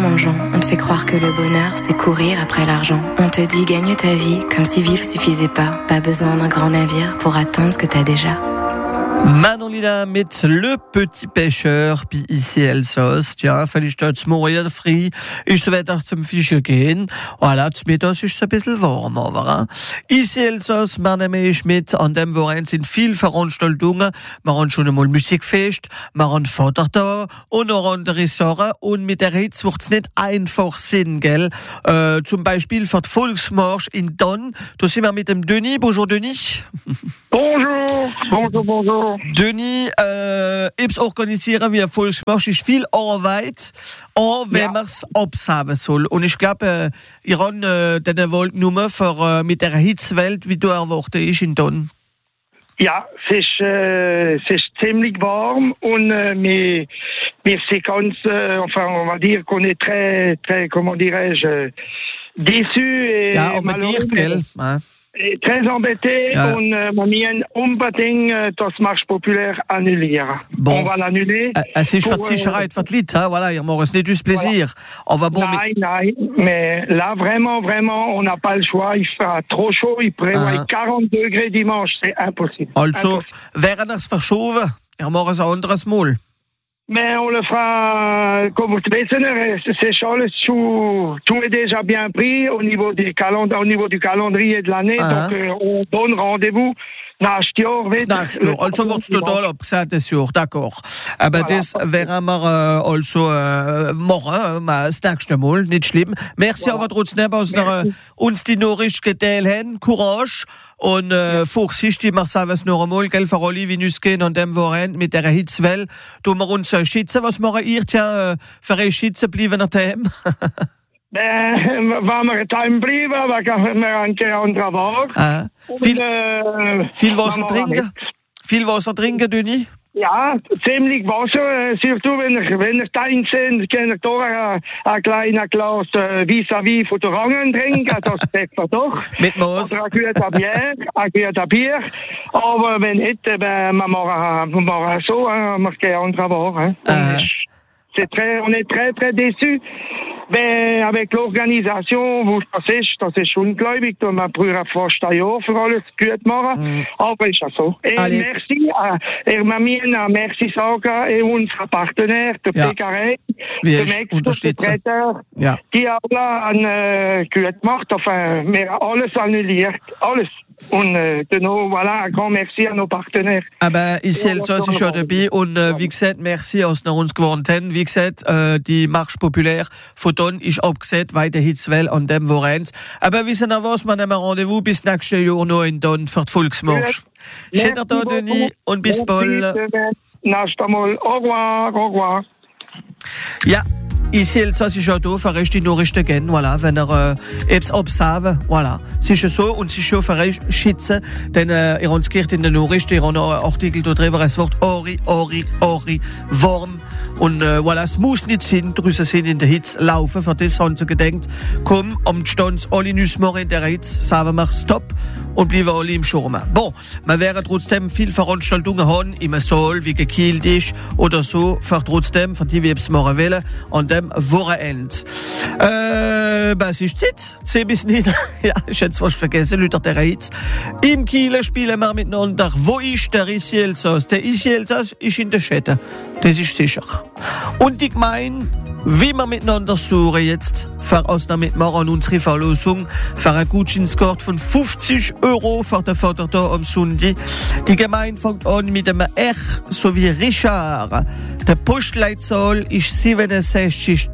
plongeon. On te fait croire que le bonheur, c'est courir après l'argent. On te dit gagne ta vie, comme si vivre suffisait pas. Pas besoin d'un grand navire pour atteindre ce que t'as déjà. Manolina mit Le Petit Pêcheur, puis ici Elsass. Tja, vielleicht dort morgen früh ist es wieder zum Fischen gehen. Voilà, zum Mittag ist es ein bisschen warm, aber ici Elsass, mein Name ist mit, an dem Wochenende sind viele Veranstaltungen. Wir haben schon einmal Musikfest, wir haben Vatertag und noch andere Sachen. Und mit der Hitze wird es nicht einfach sein, gell? Zum Beispiel für den Volksmarsch in Donn. Da sind wir mit dem Denis. Bonjour Denis. Bonjour. Denis, ich organisiere wie ein Volksmarsch ist viel Arbeit, auch wenn man es absagen soll. Und ich glaube, ihr habt den Volksnummer für mit der Hitzewelt, wie du erwartet ist in Donn. Ja, es ist ziemlich warm und wir sind ganz, on va dire qu'on est très, comment dirais-je, déçus. Ja, embêtiert, gell? Très embêté und wir müssen unbedingt das Marche populaire annulieren. Bon. On va l'annuler. Es ist für die Sicherheit, für die Leute, voilà, ihr macht es nicht aus Plaisir. Voilà. Aber bon, nein, mais là, vraiment, on n'a pas le choix. Il fait trop chaud, il prévoit 40 degrés dimanche, c'est impossible. Also, wären es verschoben, ihr macht es ein anderes Mal. Mais on le fera, comme vous savez, c'est alles, tout est déjà bien pris au niveau du calendrier de l'année. Donc, on donne rendez-vous nächstes Jahr wieder. Also wird es total abgesagt, das Jahr, d'accord. Aber das werden wir also machen, das nächste Mal, nicht schlimm. Merci aber trotzdem, dass wir uns die Nachricht geteilt haben. Courage. Und Vorsicht, wir sagen es noch einmal, gell, für alle, wie uns gehen an dem Wochenende mit der Hitzewelle, tun wir uns schützen. Was machen ihr? Tja, für euch schützen bleiben wir daheim? Wenn wir daheim bleiben, dann haben wir einen anderen Weg. Viel Wasser trinken? Viel Wasser trinken, Denis? Ja, ziemlich Wasser. Surtout wenn ich daheim bin, kann ich doch ein kleines Glas vis-à-vis von der Rangen trinken. Das deckt man doch. Mit Moos. Oder ein guter Bier. Aber wenn nicht, wir machen so, wir gehen anderen Weg. On est très, très déçus. Mais avec l'organisation, vous savez, das ist ungläubig. Wir brauchen fast ein Jahr für alles gut machen. Aber ist ja so. Merci. Merci sagen unseren Partner, der PKR, der Mexico-Vertreter, die alle gut gemacht. Enfin, wir haben alles annulliert. Alles. Und genau, voilà, un grand merci à nos partenaires. Aber ici Elsass ist schon dabei und wie gesagt, merci, dass wir uns gewohnt haben. Wie gesagt, die Marche populaire von Donn ist abgesagt, weil der Hitzewelle an dem Wochenende. Aber wissen Sie was, wir nehmen Rendezvous bis nächstes Jahr noch in Donn für die Volksmarsch. Schönen Tag, Denis, und bis bald. Nächstes Mal. Au revoir. Ja. Ici Elsass ist auch da, für euch die Nachrichten gehen, voilà, wenn ihr etwas absagen, voilà. Es ist so und es ist schon für euch schützen, denn ihr habt es gehört in den Nachrichten, ihr habt noch einen Artikel darüber, es wird Ori, warm. Und voilà, es muss nicht sein, draussen sind in der Hitze laufen, für das haben sie gedacht, komm, am Stand alle Nüsse in der Hitze, sagen wir Stopp und bleiben alle im Schirm. Bon, wir werden trotzdem viele Veranstaltungen haben, im Saal, wie gekielt ist oder so, für die wir es machen wollen, an dem Wochenende. Es ist Zeit, 10 bis 9, ja, ich hätte es fast vergessen, Leute der Hitze. Im Kiel spielen wir miteinander. Wo ist der Ici Elsass? Der Ici Elsass ist in der Städte, das ist sicher. Und ich meine, wie wir miteinander suchen jetzt, für mitmachen an unsere Verlosung, für eine Gutscheinskarte von 50 € für den Vatertag am Sonntag. Die Gemeinde fängt an mit dem R sowie Richard. Der Postleitzahl ist 67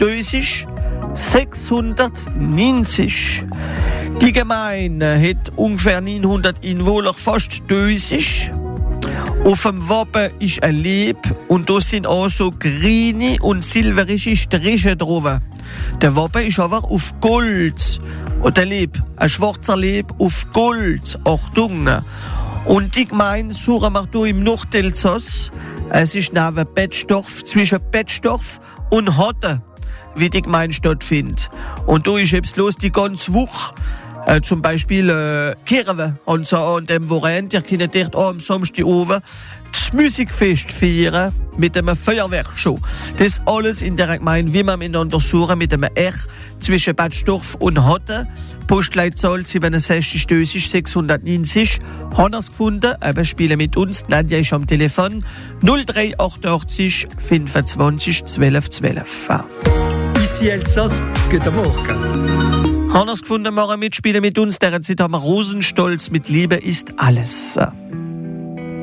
690. Die Gemeinde hat ungefähr 900 Einwohner, fast 1000. Auf dem Wappen ist ein Leib und da sind auch so grüne und silberische Striche drauf. Der Wappen ist aber auf Gold. Und der Leib, ein schwarzer Leib auf Gold. Achtung! Und die Gemeinde suchen wir hier im Nordelsass. Es ist neben Betzdorf, zwischen Betzdorf und Hotte, wie die Gemeinde stattfindet. Und da ist jetzt los die ganze Woche. Zum Beispiel Kirwe und so und dem Vorent, ihr könnt dort am Samstag oben das Musikfest feiern mit einem Feuerwerkshow. Das alles in der Gemeinde, wie man miteinander suchen, mit einem R zwischen Bad Storf und Hotte. Postleitzahl 67 690. Haben wir es gefunden? Eben spielen mit uns. Nadja ist am Telefon. 0388 25 12 12. Ici Elsass, guten Morgen. Haben wir es gefunden? Morgen mitspielen mit uns. Derzeit haben wir Rosenstolz mit Liebe ist alles.